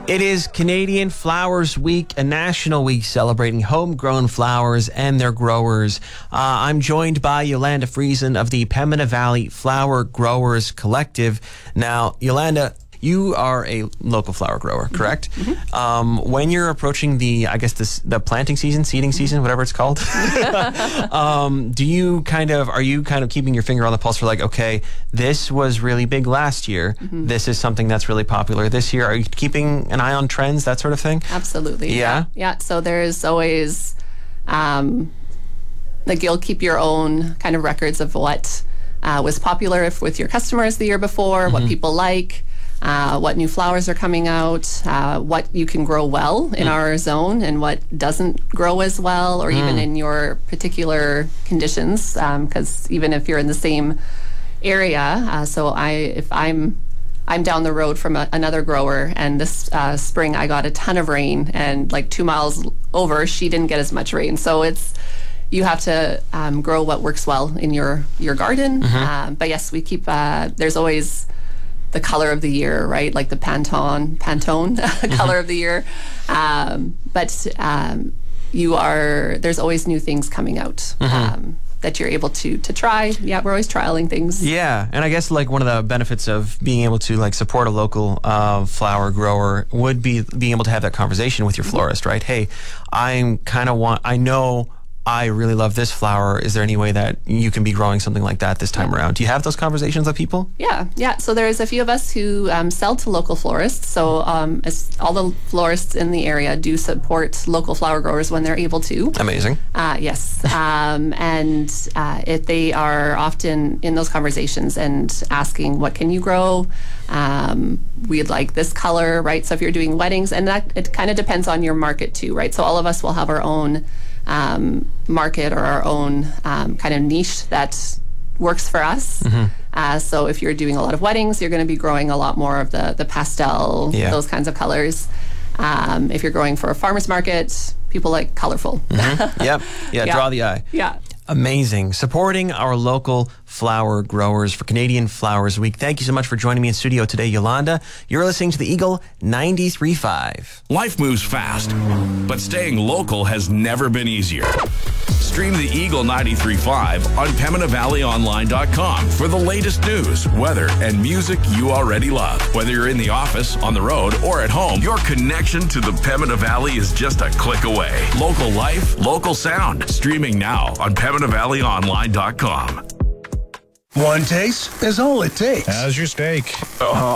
It is Canadian Flowers Week, a national week celebrating homegrown flowers and their growers. I'm joined by Yolanda Friesen of the Pembina Valley Flower Growers Collective. Now, Yolanda, you are a local flower grower, correct? Mm-hmm. When you're approaching the planting season, seeding season, whatever it's called, are you kind of keeping your finger on the pulse for like, okay, this was really big last year. Mm-hmm. This is something that's really popular this year. Are you keeping an eye on trends, that sort of thing? Absolutely. Yeah. Yeah. So there's always, you'll keep your own kind of records of what was popular with your customers the year before, mm-hmm. what people like. What new flowers are coming out, what you can grow well in our zone and what doesn't grow as well, or even in your particular conditions, because even if you're in the same area, if I'm down the road from another grower, and this spring I got a ton of rain, and like 2 miles over she didn't get as much rain, so you have to grow what works well in your garden. Mm-hmm. But yes, we keep there's always the color of the year, right? Like the Pantone mm-hmm. color of the year. There's always new things coming out mm-hmm. That you're able to try. Yeah, we're always trialing things. Yeah, and I guess like one of the benefits of being able to like support a local flower grower would be being able to have that conversation with your florist, right? Hey, I know I really love this flower. Is there any way that you can be growing something like that this time around? Do you have those conversations with people? Yeah. So there's a few of us who sell to local florists. So all the florists in the area do support local flower growers when they're able to. Amazing. Yes. If they are often in those conversations and asking, what can you grow? We'd like this color, right? So if you're doing weddings, and that it kind of depends on your market too, right? So all of us will have our own market or our own kind of niche that works for us. Mm-hmm. So if you're doing a lot of weddings, you're going to be growing a lot more of the pastel, those kinds of colors. If you're growing for a farmer's market, people like colorful. Mm-hmm. Yep. Yeah, draw the eye. Yeah. Amazing. Supporting our local flower growers for Canadian Flowers Week. Thank you so much for joining me in studio today, Yolanda. You're listening to the Eagle 93.5. Life moves fast, but staying local has never been easier. Stream the Eagle 93.5 on PembinaValleyOnline.com for the latest news, weather, and music you already love. Whether you're in the office, on the road, or at home, your connection to the Pembina Valley is just a click away. Local life, local sound. Streaming now on PembinaValleyOnline.com. One taste is all it takes. How's your steak?